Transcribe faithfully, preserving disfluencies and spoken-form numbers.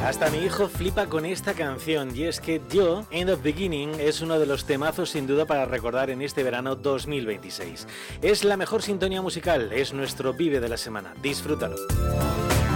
Hasta mi hijo flipa con esta canción, y es que Yo, End of Beginning, es uno de los temazos sin duda para recordar en este verano dos mil veintiséis. Es la mejor sintonía musical, es nuestro Vive de la semana. Disfrútalo.